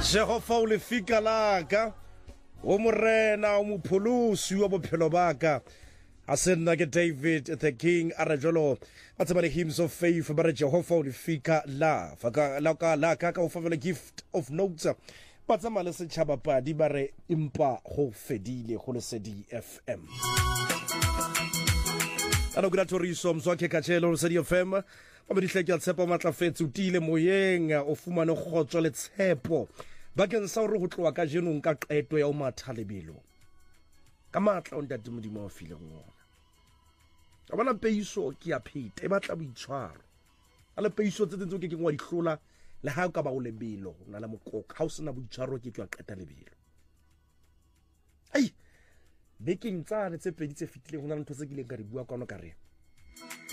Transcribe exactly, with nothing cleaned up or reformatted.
Jehova o le fika laka o morena o mopholosi wa bophelo baka a se nna ke David the King a re jolo a tseba le hymns of faith ba re Jehova o le fika la faka la ka la ka ka o favela gift of notes ba tsama le setšhaba padi ba re impa go fedile go le Sedi F M. Ano gura toriso mswake kachelo Sedi F M ba me dihleke ya tshepo matlafetse o tile moyeng o fumane kgotso le tshepo bakeng sa hore go tloa ka jenong ka qeto ya o matha lebelo ka matla o ntate modimo wa file ngona a bona peiso ke ya phete e batla boitshwaro a le peiso tse tse ke ke ngwa dihlola le ha o ka ba o lebelo na le mokoka ha o sena boitshwaro ke ke wa qeta lebelo ai bekeng tsane tse pedi tse fitileng go na le ntho tse ke leng ka di bua kwano ka re